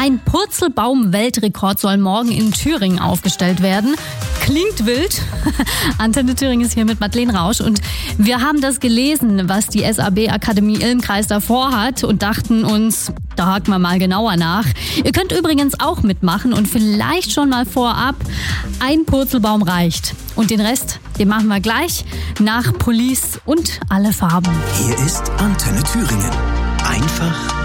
Ein Purzelbaum-Weltrekord soll morgen in Thüringen aufgestellt werden. Klingt wild. Antenne Thüringen ist hier mit Madeleine Rausch und wir haben das gelesen, was die SAB-Akademie Ilmkreis da vorhat und dachten uns, da haken wir mal genauer nach. Ihr könnt übrigens auch mitmachen und vielleicht schon mal vorab, ein Purzelbaum reicht. Und den Rest, den machen wir gleich nach Police und alle Farben. Hier ist Antenne Thüringen. Einfach